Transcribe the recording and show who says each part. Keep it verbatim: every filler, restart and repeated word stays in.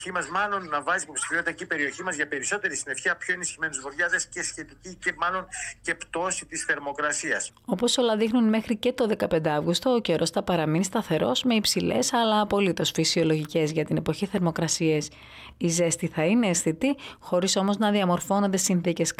Speaker 1: μας μάλλον να βάζει υποψηφιότητα εκεί η περιοχή μας για περισσότερη συννεφιά, πιο ενισχυμένους βοριάδες και σχετική και μάλλον και πτώση της θερμοκρασίας.
Speaker 2: Όπως όλα δείχνουν, μέχρι και το δεκαπέντε Αυγούστου ο καιρός θα παραμείνει σταθερός με υψηλές αλλά απολύτως φυσιολογικές για την εποχή θερμοκρασίες. Η ζέστη θα είναι αισθητή, χωρίς όμως να διαμορφώνονται συνθήκες